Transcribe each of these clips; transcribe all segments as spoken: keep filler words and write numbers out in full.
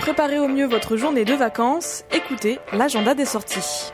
préparer au mieux votre journée de vacances, écoutez l'agenda des sorties.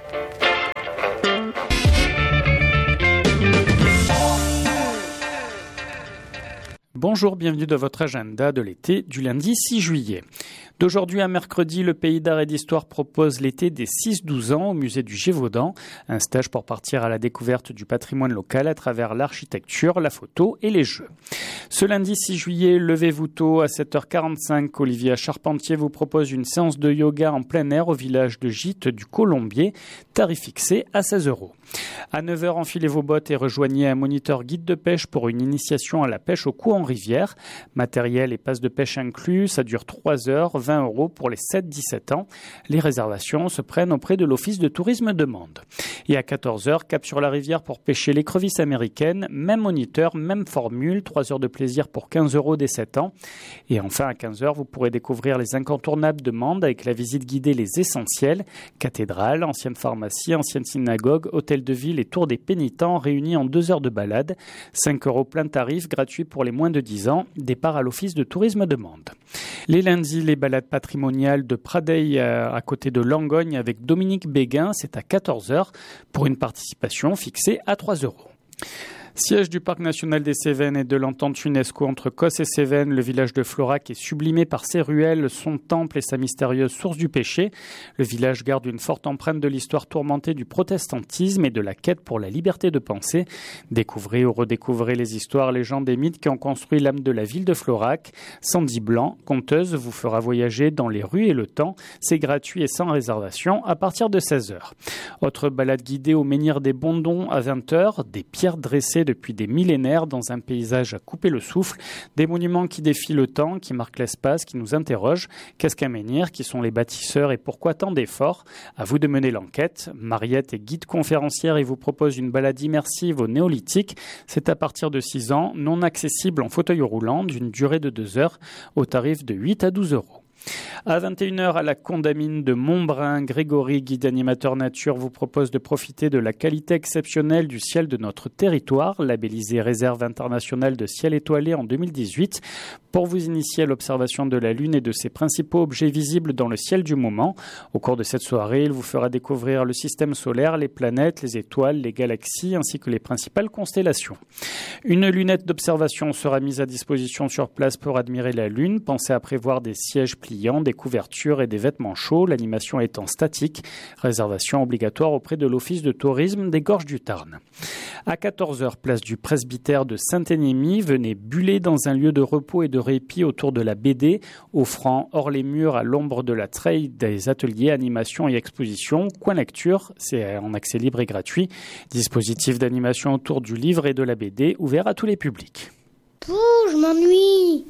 Bonjour, bienvenue dans votre agenda de l'été du lundi six juillet. D'aujourd'hui à mercredi, le Pays d'Art et d'Histoire propose l'été des six douze ans au musée du Gévaudan, un stage pour partir à la découverte du patrimoine local à travers l'architecture, la photo et les jeux. Ce lundi six juillet, levez-vous tôt à sept heures quarante-cinq. Olivia Charpentier vous propose une séance de yoga en plein air au village de Gite du Colombier, tarif fixé à seize euros. À neuf heures, enfilez vos bottes et rejoignez un moniteur guide de pêche pour une initiation à la pêche au coup en rivière. Matériel et passe de pêche inclus, ça dure trois heures, vingt euros pour les sept dix-sept ans. Les réservations se prennent auprès de l'Office de tourisme de Mende. Et à quatorze heures, cap sur la rivière pour pêcher l'écrevisse américaine, même moniteur, même formule, trois heures de plaisir pour quinze euros dès sept ans. Et enfin, à quinze heures, vous pourrez découvrir les incontournables de Mende avec la visite guidée Les Essentiels, cathédrale, ancienne pharmacie, ancienne synagogue, hôtel de ville et tour des pénitents réunis en deux heures de balade. cinq euros plein tarif, gratuit pour les moins de dix ans. Départ à l'Office de tourisme de Mende. Les lundis, les balades patrimoniales de Pradeil à côté de Langogne avec Dominique Béguin, c'est à quatorze heures pour une participation fixée à trois euros. Siège du Parc national des Cévennes et de l'entente UNESCO entre Cos et Cévennes, le village de Florac est sublimé par ses ruelles, son temple et sa mystérieuse source du péché. Le village garde une forte empreinte de l'histoire tourmentée du protestantisme et de la quête pour la liberté de pensée. Découvrez ou redécouvrez les histoires, légendes et mythes qui ont construit l'âme de la ville de Florac. Sandy Blanc, conteuse, vous fera voyager dans les rues et le temps. C'est gratuit et sans réservation à partir de seize heures. Autre balade guidée au menhir des Bondons à vingt heures, des pierres dressées depuis des millénaires dans un paysage à couper le souffle, des monuments qui défient le temps, qui marquent l'espace, qui nous interrogent. Qu'est-ce qu'un menhir? Qui sont les bâtisseurs et pourquoi tant d'efforts? À vous de mener l'enquête. Mariette est guide conférencière et vous propose une balade immersive au néolithique. C'est à partir de six ans, non accessible en fauteuil roulant, d'une durée de deux heures, au tarif de huit à douze euros. À vingt et une heures, à la Condamine de Montbrun, Grégory, guide animateur nature, vous propose de profiter de la qualité exceptionnelle du ciel de notre territoire, labellisé Réserve internationale de ciel étoilé en deux mille dix-huit, pour vous initier à l'observation de la Lune et de ses principaux objets visibles dans le ciel du moment. Au cours de cette soirée, il vous fera découvrir le système solaire, les planètes, les étoiles, les galaxies, ainsi que les principales constellations. Une lunette d'observation sera mise à disposition sur place pour admirer la Lune. Pensez à prévoir des sièges pliants, des couvertures et des vêtements chauds, l'animation étant statique. Réservation obligatoire auprès de l'Office de tourisme des Gorges du Tarn. À quatorze heures, place du presbytère de Saint-Énémie, venez buller dans un lieu de repos et de répit autour de la B D, offrant hors les murs à l'ombre de la treille des ateliers, animations et expositions. Coin lecture, c'est en accès libre et gratuit. Dispositif d'animation autour du livre et de la B D, ouvert à tous les publics. Pouh, je m'ennuie.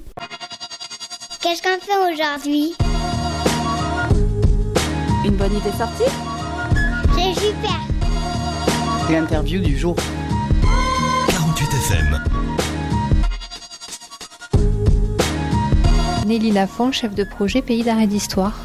Qu'est-ce qu'on fait aujourd'hui? Une bonne idée sortie? C'est super. L'interview du jour. quarante-huit F M. Nelly Lafont, chef de projet Pays d'Art et d'Histoire.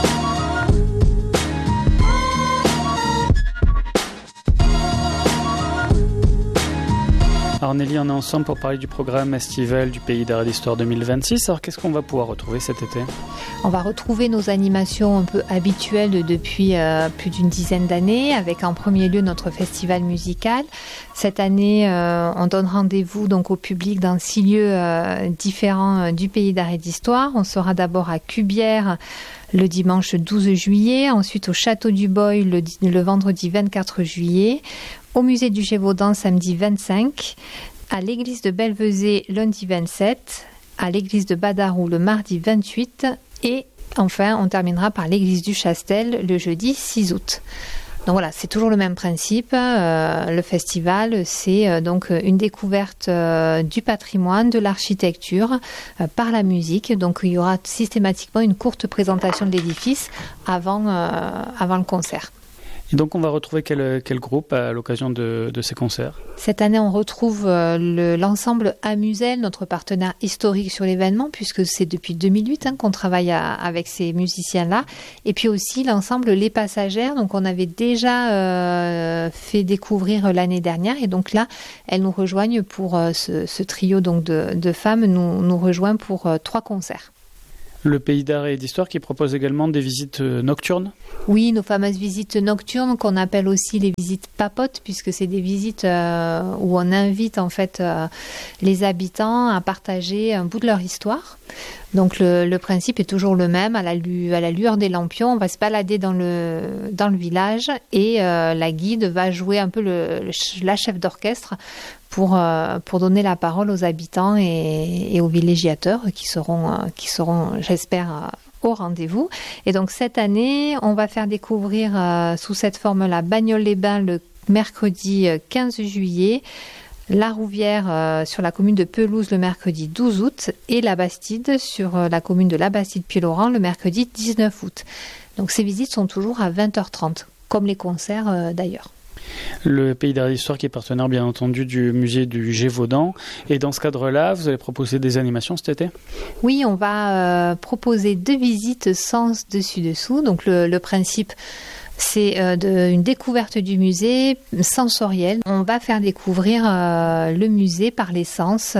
Alors Nelly, on est ensemble pour parler du programme estival du Pays d'Art et d'Histoire deux mille vingt-six. Alors qu'est-ce qu'on va pouvoir retrouver cet été? On va retrouver nos animations un peu habituelles de, depuis euh, plus d'une dizaine d'années, avec en premier lieu notre festival musical. Cette année, euh, on donne rendez-vous donc au public dans six lieux euh, différents euh, du Pays d'Art et d'Histoire. On sera d'abord à Cubières le dimanche douze juillet, ensuite au Château du Boy le, le vendredi vingt-quatre juillet, au musée du Gévaudan samedi vingt-cinq, à l'église de Belvezé lundi vingt-sept, à l'église de Badarou le mardi vingt-huit et enfin on terminera par l'église du Chastel le jeudi six août. Donc voilà, c'est toujours le même principe. Euh, le festival, c'est euh, donc une découverte euh, du patrimoine, de l'architecture euh, par la musique. Donc il y aura systématiquement une courte présentation de l'édifice avant, euh, avant le concert. Et donc, on va retrouver quel, quel groupe à l'occasion de, de ces concerts? Cette année, on retrouve euh, le, l'ensemble Amusel, notre partenaire historique sur l'événement, puisque c'est depuis deux mille huit hein, qu'on travaille à, avec ces musiciens-là. Et puis aussi l'ensemble Les Passagères, donc on avait déjà euh, fait découvrir l'année dernière. Et donc là, elles nous rejoignent pour euh, ce, ce trio donc de, de femmes, nous, nous rejoint pour euh, trois concerts. Le Pays d'art et d'histoire qui propose également des visites nocturnes. Oui, nos fameuses visites nocturnes qu'on appelle aussi les visites papotes, puisque c'est des visites euh, où on invite en fait euh, les habitants à partager un bout de leur histoire. Donc le, le principe est toujours le même, à la, lu, à la lueur des lampions, on va se balader dans le, dans le village et euh, la guide va jouer un peu le, le, la chef d'orchestre pour, euh, pour donner la parole aux habitants et, et aux villégiateurs qui seront, euh, qui seront j'espère, euh, au rendez-vous. Et donc cette année, on va faire découvrir euh, sous cette forme-là Bagnoles-les-Bains le mercredi quinze juillet, La Rouvière euh, sur la commune de Pelouse le mercredi douze août et la Bastide sur euh, la commune de la Bastide-Pied-Laurent le mercredi dix-neuf août. Donc ces visites sont toujours à vingt heures trente, comme les concerts euh, d'ailleurs. Le Pays d'art et d'histoire qui est partenaire bien entendu du musée du Gévaudan. Et dans ce cadre-là, vous allez proposer des animations cet été ? Oui, on va euh, proposer deux visites sens dessus-dessous. Donc le, le principe, c'est euh, de, une découverte du musée sensorielle. On va faire découvrir euh, le musée par les sens.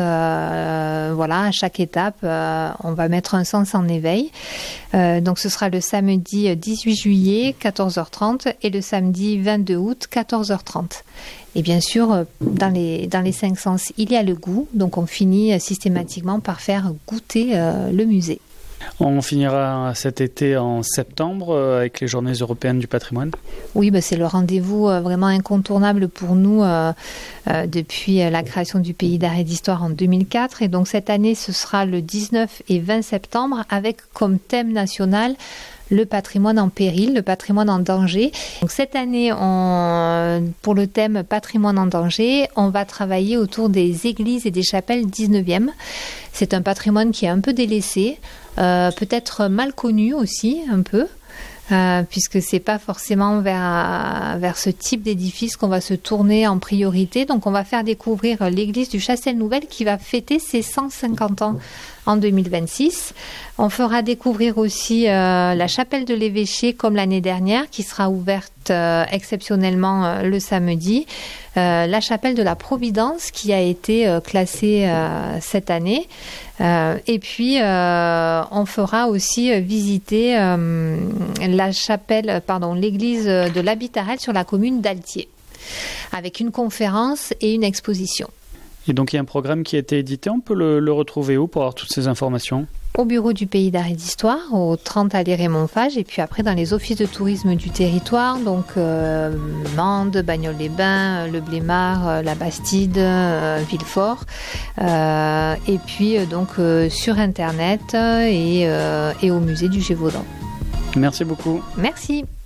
Euh, voilà, à chaque étape, euh, on va mettre un sens en éveil. Euh, donc ce sera le samedi dix-huit juillet, quatorze heures trente, et le samedi vingt-deux août, quatorze heures trente. Et bien sûr, dans les, dans les cinq sens, il y a le goût. Donc on finit systématiquement par faire goûter euh, le musée. On finira cet été en septembre avec les Journées européennes du patrimoine. Oui, bah c'est le rendez-vous vraiment incontournable pour nous euh, euh, depuis la création du Pays d'art et d'histoire en deux mille quatre. Et donc cette année, ce sera le dix-neuf et vingt septembre avec comme thème national le patrimoine en péril, le patrimoine en danger. Donc cette année, on, pour le thème patrimoine en danger, on va travailler autour des églises et des chapelles dix-neuvième. C'est un patrimoine qui est un peu délaissé, euh, peut-être mal connu aussi, un peu. Euh, puisque c'est pas forcément vers, vers ce type d'édifice qu'on va se tourner en priorité. Donc on va faire découvrir l'église du Chastel-Nouvelle qui va fêter ses cent cinquante ans en deux mille vingt-six. On fera découvrir aussi euh, la chapelle de l'évêché comme l'année dernière qui sera ouverte euh, exceptionnellement euh, le samedi. Euh, la chapelle de la Providence qui a été euh, classée euh, cette année. Euh, et puis, euh, on fera aussi visiter euh, la chapelle, pardon, l'église de l'Habitarel sur la commune d'Altier, avec une conférence et une exposition. Et donc, il y a un programme qui a été édité. On peut le, le retrouver où pour avoir toutes ces informations ? Au bureau du Pays d'art et d'histoire, au trente allée Raymond Fage, et puis après dans les offices de tourisme du territoire, donc euh, Mende, Bagnoles-les-Bains, le Blémard, euh, la Bastide, euh, Villefort, euh, et puis euh, donc euh, sur Internet et, euh, et au musée du Gévaudan. Merci beaucoup. Merci.